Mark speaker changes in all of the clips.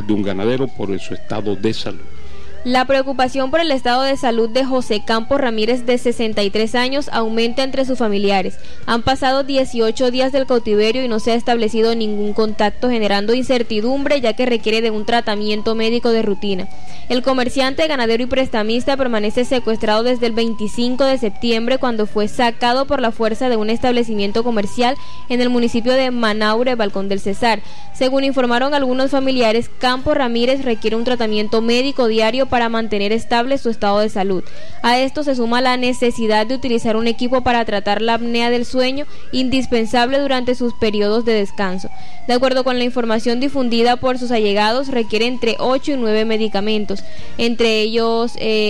Speaker 1: de un ganadero por su estado de salud.
Speaker 2: La preocupación por el estado de salud de José Campos Ramírez, de 63 años, aumenta entre sus familiares. Han pasado 18 días del cautiverio y no se ha establecido ningún contacto, generando incertidumbre ya que requiere de un tratamiento médico de rutina. El comerciante, ganadero y prestamista permanece secuestrado desde el 25 de septiembre, cuando fue sacado por la fuerza de un establecimiento comercial en el municipio de Manaure, Balcón del Cesar. Según informaron algunos familiares, Campos Ramírez requiere un tratamiento médico diario para mantener estable su estado de salud. A esto se suma la necesidad de utilizar un equipo para tratar la apnea del sueño, indispensable durante sus periodos de descanso. De acuerdo con la información difundida por sus allegados, requiere entre 8 y 9 medicamentos, entre ellos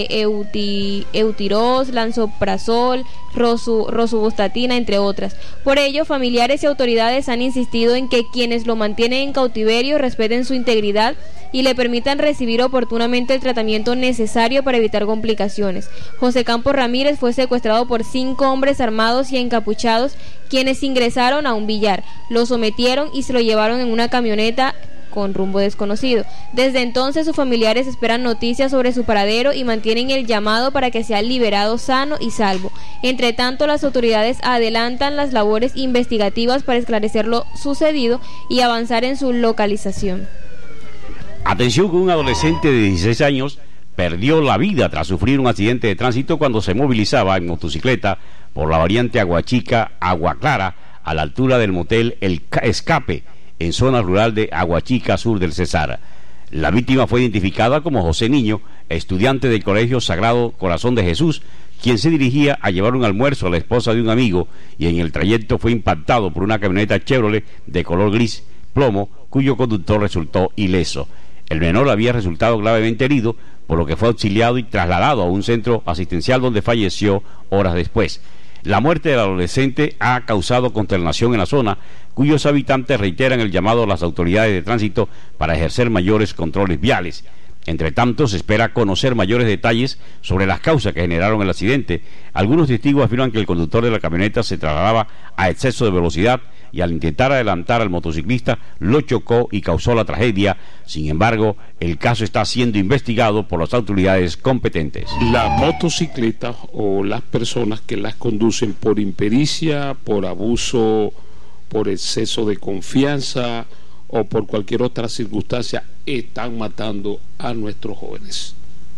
Speaker 2: Eutirox, Lansoprazol, Rosuvastatina, entre otras. Por ello, familiares y autoridades han insistido en que quienes lo mantienen en cautiverio respeten su integridad y le permitan recibir oportunamente el tratamiento necesario para evitar complicaciones. José Campos Ramírez fue secuestrado por 5 hombres armados y encapuchados, quienes ingresaron a un billar, lo sometieron y se lo llevaron en una camioneta con rumbo desconocido. Desde entonces sus familiares esperan noticias sobre su paradero y mantienen el llamado para que sea liberado sano y salvo. Entre tanto, las autoridades adelantan las labores investigativas para esclarecer lo sucedido y avanzar en su localización.
Speaker 3: Atención, que un adolescente de 16 años perdió la vida tras sufrir un accidente de tránsito cuando se movilizaba en motocicleta por la variante Aguaclara-Agua Clara, a la altura del motel El Escape, en zona rural de Aguachica, sur del Cesar. La víctima fue identificada como José Niño, estudiante del Colegio Sagrado Corazón de Jesús, quien se dirigía a llevar un almuerzo a la esposa de un amigo, y en el trayecto fue impactado por una camioneta Chevrolet de color gris plomo, cuyo conductor resultó ileso. El menor había resultado gravemente herido, por lo que fue auxiliado y trasladado a un centro asistencial donde falleció horas después. La muerte del adolescente ha causado consternación en la zona, cuyos habitantes reiteran el llamado a las autoridades de tránsito para ejercer mayores controles viales. Entre tanto, se espera conocer mayores detalles sobre las causas que generaron el accidente. Algunos testigos afirman que el conductor de la camioneta se trasladaba a exceso de velocidad y al intentar adelantar al motociclista lo chocó y causó la tragedia. Sin embargo, el caso está siendo investigado por las autoridades competentes.
Speaker 1: La motocicleta o las personas que las conducen por impericia, por abuso, por exceso de confianza o por cualquier otra circunstancia, están matando a nuestros jóvenes.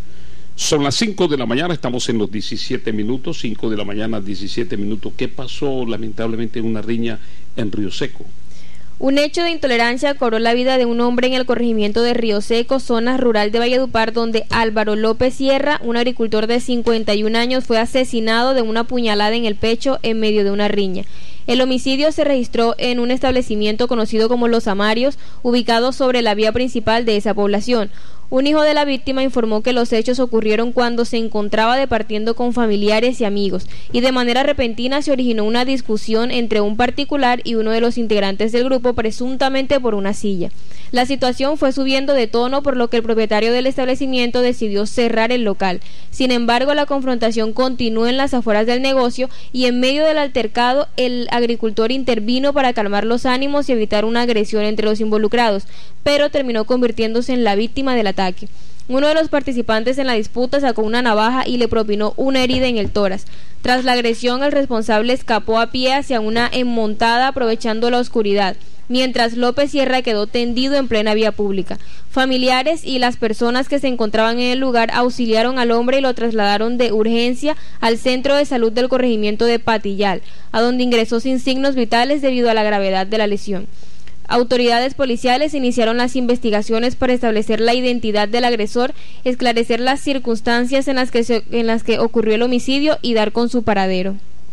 Speaker 1: Son las 5 de la mañana, estamos en los 17 minutos, 5 de la mañana, 17 minutos. ¿Qué pasó lamentablemente en una riña en Río Seco?
Speaker 2: Un hecho de intolerancia cobró la vida de un hombre en el corregimiento de Río Seco, zona rural de Valledupar, donde Álvaro López Sierra, un agricultor de 51 años, fue asesinado de una puñalada en el pecho en medio de una riña. El homicidio se registró en un establecimiento conocido como Los Amarios, ubicado sobre la vía principal de esa población. Un hijo de la víctima informó que los hechos ocurrieron cuando se encontraba departiendo con familiares y amigos, y de manera repentina se originó una discusión entre un particular y uno de los integrantes del grupo, presuntamente por una silla. La situación fue subiendo de tono, por lo que el propietario del establecimiento decidió cerrar el local. Sin embargo, la confrontación continuó en las afueras del negocio y en medio del altercado el agricultor intervino para calmar los ánimos y evitar una agresión entre los involucrados, pero terminó convirtiéndose en la víctima del ataque. Uno de los participantes en la disputa sacó una navaja y le propinó una herida en el tórax. Tras la agresión, el responsable escapó a pie hacia una enmontada aprovechando la oscuridad, mientras López Sierra quedó tendido en plena vía pública. Familiares y las personas que se encontraban en el lugar auxiliaron al hombre y lo trasladaron de urgencia al centro de salud del corregimiento de Patillal, a donde ingresó sin signos vitales debido a la gravedad de la lesión. Autoridades policiales iniciaron las investigaciones para establecer la identidad del agresor, esclarecer las circunstancias en las que ocurrió el homicidio y dar con su paradero.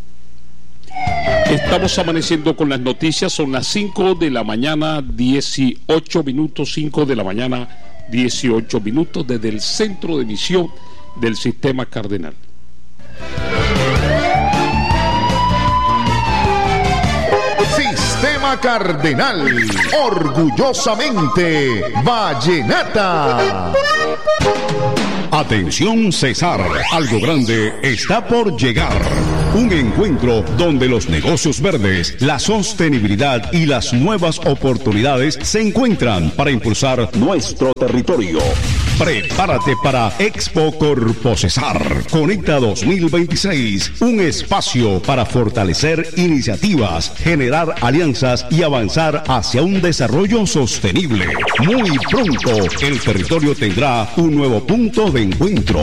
Speaker 1: Estamos amaneciendo con las noticias, son las 5 de la mañana, 18 minutos, 5 de la mañana, 18 minutos, desde el centro de emisión del Sistema Cardenal.
Speaker 4: Sistema Sistema Cardenal, orgullosamente vallenata. Atención Cesar, algo grande está por llegar. Un encuentro donde los negocios verdes, la sostenibilidad y las nuevas oportunidades se encuentran para impulsar nuestro territorio. Prepárate para Expo Corpo Cesar Conecta 2026, un espacio para fortalecer iniciativas, generar alianzas y avanzar hacia un desarrollo sostenible. Muy pronto, el territorio tendrá un nuevo punto de encuentro.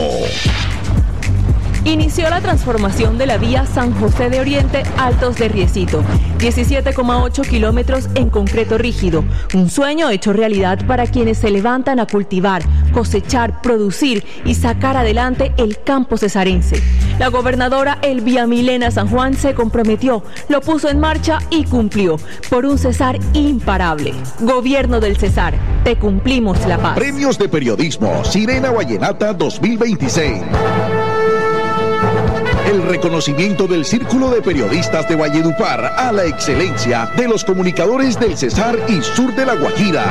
Speaker 5: Inició la transformación de la vía San José de Oriente Altos de Riecito, 17,8 kilómetros en concreto rígido, un sueño hecho realidad para quienes se levantan a cultivar, cosechar, producir y sacar adelante el campo cesarense. La gobernadora Elvia Milena San Juan se comprometió, lo puso en marcha y cumplió, por un Cesar imparable. Gobierno del Cesar, te cumplimos la paz.
Speaker 4: Premios de Periodismo Sirena Vallenata 2026. El reconocimiento del Círculo de Periodistas de Valledupar a la excelencia de los comunicadores del Cesar y sur de La Guajira.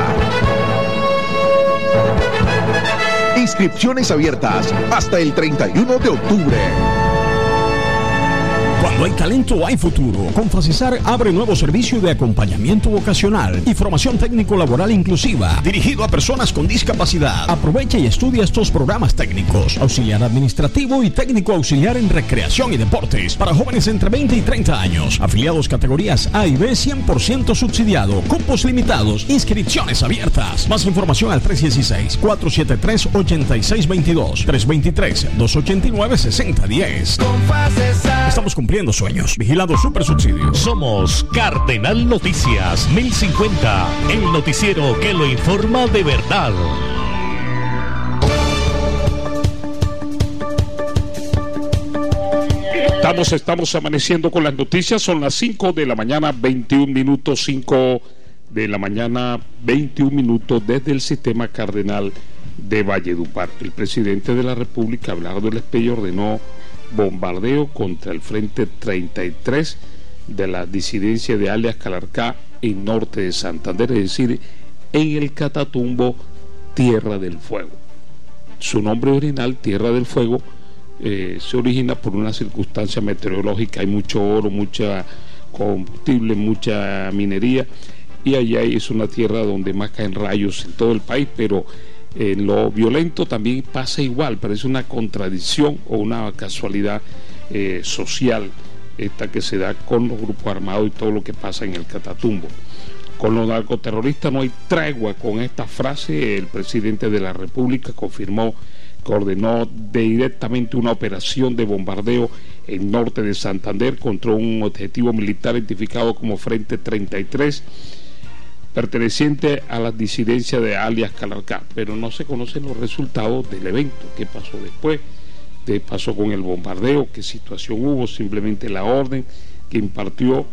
Speaker 4: Inscripciones abiertas hasta el 31 de octubre.
Speaker 6: Cuando hay talento, hay futuro. Con Facesar abre nuevo servicio de acompañamiento vocacional y formación técnico-laboral inclusiva, dirigido a personas con discapacidad. Aprovecha y estudia estos programas técnicos: auxiliar administrativo y técnico auxiliar en recreación y deportes, para jóvenes entre 20 y 30 años. Afiliados categorías A y B, 100% subsidiado. Cupos limitados. Inscripciones abiertas. Más información al 316-473-8622. 323-289-6010. Estamos cumpliendo sueños. Vigilado Super Subsidio.
Speaker 7: Somos Cardenal Noticias 1050, el noticiero que lo informa de verdad.
Speaker 1: Estamos amaneciendo con las noticias. Son las 5 de la mañana, 21 minutos, 5 de la mañana, 21 minutos desde el Sistema Cardenal de Valledupar. El presidente de la República, Abelardo Lespey, ordenó bombardeo contra el Frente 33 de la disidencia de alias Calarcá en norte de Santander, es decir, en el Catatumbo Tierra del Fuego. Su nombre original, Tierra del Fuego, se origina por una circunstancia meteorológica. Hay mucho oro, mucha combustible, mucha minería, y allá es una tierra donde más caen rayos en todo el país, pero en lo violento también pasa igual. Parece una contradicción o una casualidad social esta que se da con los grupos armados y todo lo que pasa en el Catatumbo. Con los narcoterroristas no hay tregua. Con esta frase, el presidente de la República confirmó que ordenó directamente una operación de bombardeo en norte de Santander contra un objetivo militar identificado como Frente 33, perteneciente a la disidencia de alias Calarcá, pero no se conocen los resultados del evento. ¿Qué pasó después? ¿Qué pasó con el bombardeo? ¿Qué situación hubo? Simplemente la orden que impartió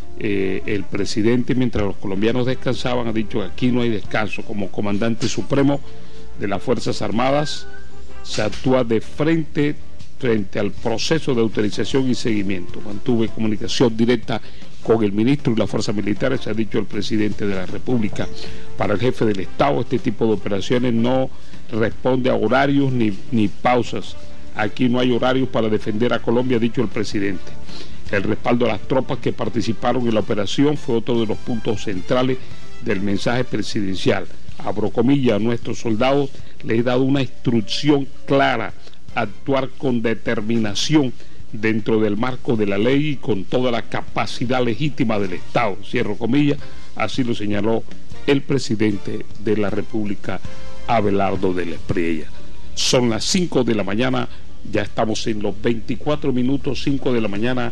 Speaker 1: el presidente mientras los colombianos descansaban ha dicho que aquí no hay descanso. Como comandante supremo de las Fuerzas Armadas se actúa de frente al proceso de autorización y seguimiento. Mantuve comunicación directa con el ministro y las fuerzas militares, ha dicho el presidente de la República. Para el jefe del Estado, este tipo de operaciones no responde a horarios ni pausas. Aquí no hay horarios para defender a Colombia, ha dicho el presidente. El respaldo a las tropas que participaron en la operación fue otro de los puntos centrales del mensaje presidencial. Abro comillas: a nuestros soldados les he dado una instrucción clara: actuar con determinación dentro del marco de la ley y con toda la capacidad legítima del Estado. Cierro comillas, así lo señaló el presidente de la República, Abelardo de Lespey. Son las 5 de la mañana, ya estamos en los 24 minutos, 5 de la mañana,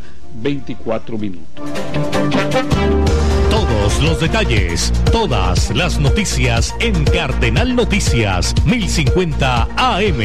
Speaker 1: 24 minutos.
Speaker 7: Todos los detalles, todas las noticias en Cardenal Noticias 1050 AM.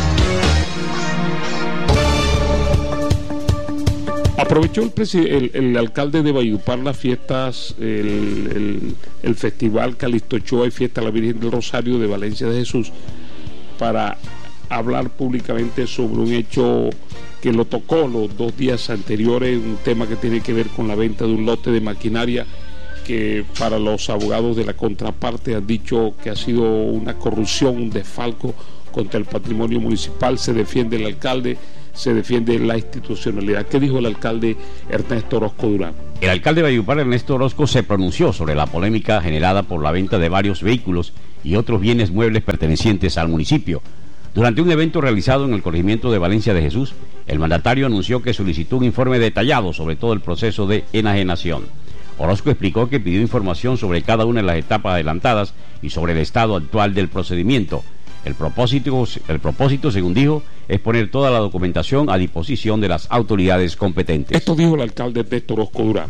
Speaker 1: Aprovechó el alcalde de Valledupar las fiestas, el festival Calixto Ochoa y Fiesta de la Virgen del Rosario de Valencia de Jesús, para hablar públicamente sobre un hecho que lo tocó los 2 días anteriores, un tema que tiene que ver con la venta de un lote de maquinaria que para los abogados de la contraparte han dicho que ha sido una corrupción, un desfalco contra el patrimonio municipal. Se defiende el alcalde, se defiende la institucionalidad. ¿Qué dijo el alcalde Ernesto Orozco Durán?
Speaker 3: El alcalde de Valledupar, Ernesto Orozco, se pronunció sobre la polémica generada por la venta de varios vehículos y otros bienes muebles pertenecientes al municipio. Durante un evento realizado en el corregimiento de Valencia de Jesús, el mandatario anunció que solicitó un informe detallado sobre todo el proceso de enajenación. Orozco explicó que pidió información sobre cada una de las etapas adelantadas y sobre el estado actual del procedimiento. El propósito, según dijo, es poner toda la documentación a disposición de las autoridades competentes.
Speaker 1: Esto dijo el alcalde Ernesto Orozco Durán.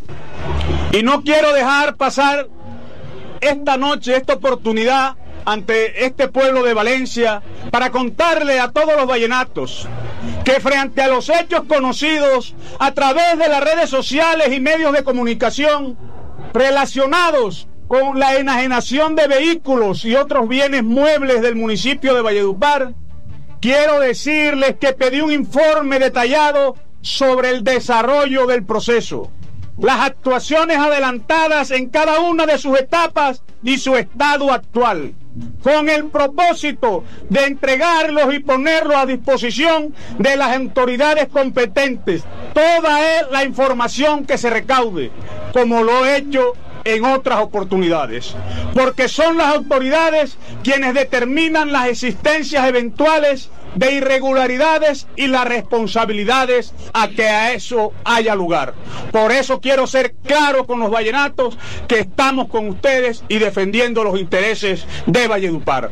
Speaker 8: Y no quiero dejar pasar esta noche, esta oportunidad ante este pueblo de Valencia para contarle a todos los vallenatos que frente a los hechos conocidos a través de las redes sociales y medios de comunicación relacionados con la enajenación de vehículos y otros bienes muebles del municipio de Valledupar, quiero decirles que pedí un informe detallado sobre el desarrollo del proceso, las actuaciones adelantadas en cada una de sus etapas y su estado actual, con el propósito de entregarlos y ponerlos a disposición de las autoridades competentes, toda la información que se recaude, como lo he hecho en otras oportunidades, porque son las autoridades quienes determinan las existencias eventuales de irregularidades y las responsabilidades a que a eso haya lugar. Por eso quiero ser claro con los vallenatos que estamos con ustedes y defendiendo los intereses de Valledupar.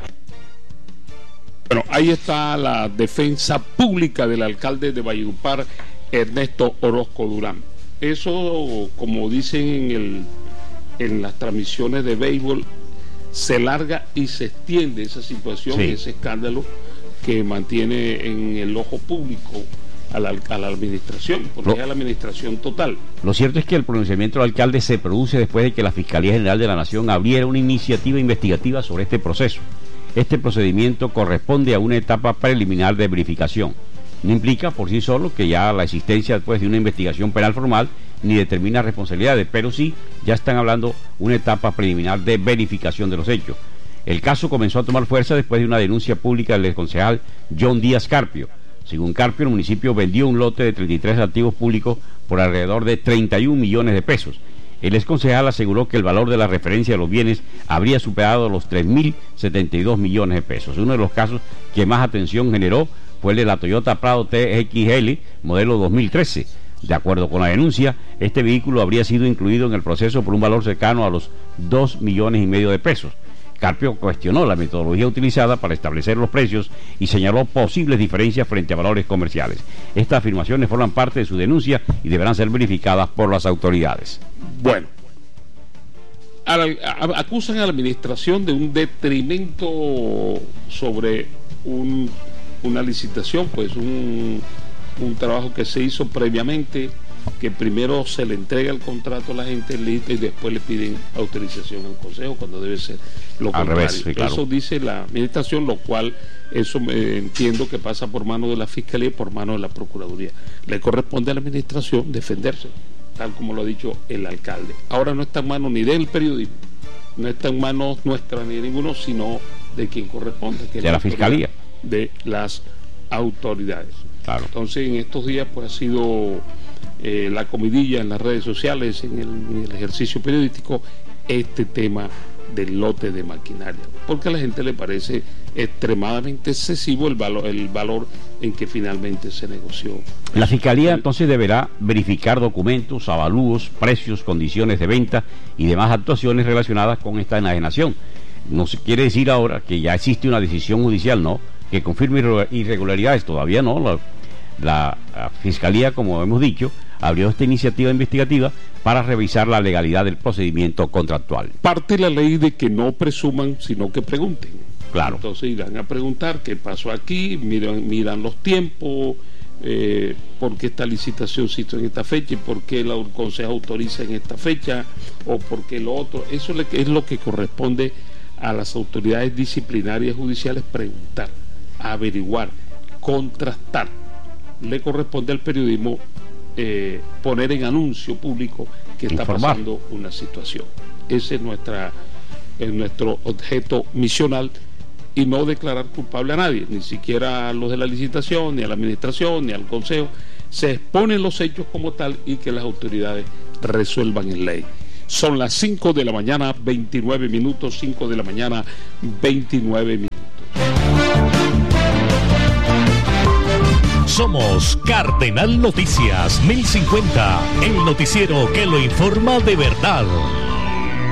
Speaker 1: Bueno, ahí está la defensa pública del alcalde de Valledupar, Ernesto Orozco Durán. Eso, como dicen en las transmisiones de béisbol, se larga y se extiende esa situación, sí, ese escándalo que mantiene en el ojo público a la administración, porque es a la administración total.
Speaker 3: Lo cierto es que el pronunciamiento del alcalde se produce después de que la Fiscalía General de la Nación abriera una iniciativa investigativa sobre este proceso. Este procedimiento corresponde a una etapa preliminar de verificación. No implica por sí solo que ya la existencia después de una investigación penal formal ni determina responsabilidades, pero sí ya están hablando una etapa preliminar de verificación de los hechos. El caso comenzó a tomar fuerza después de una denuncia pública del exconcejal John Díaz Carpio. Según Carpio, el municipio vendió un lote de 33 activos públicos por alrededor de 31 millones de pesos. El exconcejal aseguró que el valor de la referencia de los bienes habría superado los 3.072 millones de pesos. Uno de los casos que más atención generó fue el de la Toyota Prado TXL modelo 2013. De acuerdo con la denuncia, este vehículo habría sido incluido en el proceso por un valor cercano a los 2,5 millones de pesos. Carpio cuestionó la metodología utilizada para establecer los precios y señaló posibles diferencias frente a valores comerciales. Estas afirmaciones forman parte de su denuncia y deberán ser verificadas por las autoridades.
Speaker 1: Bueno, acusan a la administración de un detrimento sobre una licitación, pues un trabajo que se hizo previamente, que primero se le entrega el contrato a la gente lista y después le piden autorización al consejo, cuando debe ser lo contrario. Al revés, sí, claro. Eso dice la administración, lo cual eso entiendo que pasa por mano de la Fiscalía y por mano de la Procuraduría. Le corresponde a la administración defenderse, tal como lo ha dicho el alcalde. Ahora no está en manos ni del periodismo, no está en manos nuestra ni de ninguno, sino de quien corresponde, que es la Fiscalía, de las autoridades. Claro. Entonces, en estos días pues ha sido la comidilla en las redes sociales, en el ejercicio periodístico, este tema del lote de maquinaria, porque a la gente le parece extremadamente excesivo el valor en que finalmente se negoció.
Speaker 3: La Fiscalía entonces deberá verificar documentos, avalúos, precios, condiciones de venta y demás actuaciones relacionadas con esta enajenación. No se quiere decir ahora que ya existe una decisión judicial, no, que confirme irregularidades, todavía no. La Fiscalía, como hemos dicho, abrió esta iniciativa investigativa para revisar la legalidad del procedimiento contractual.
Speaker 1: Parte de la ley de que no presuman, sino que pregunten.
Speaker 3: Claro.
Speaker 1: Entonces irán a preguntar qué pasó aquí, miran los tiempos, por qué esta licitación se hizo en esta fecha y por qué el consejo autoriza en esta fecha o por qué lo otro. Eso es lo que corresponde a las autoridades disciplinarias judiciales, preguntar, averiguar, contrastar. Le corresponde al periodismo poner en anuncio público que está pasando una situación. Ese es nuestro objeto misional, y no declarar culpable a nadie, ni siquiera a los de la licitación, ni a la administración, ni al consejo. Se exponen los hechos como tal y que las autoridades resuelvan en ley. Son las 5 de la mañana, 29 minutos, 5 de la mañana, 29 minutos.
Speaker 7: Somos Cardenal Noticias 1050, el noticiero que lo informa de verdad.